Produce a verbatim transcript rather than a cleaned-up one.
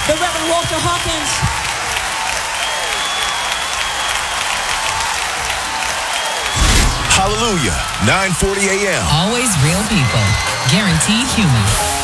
the Reverend Walter Hawkins. Hallelujah, nine forty a.m. Always real people, guaranteed human.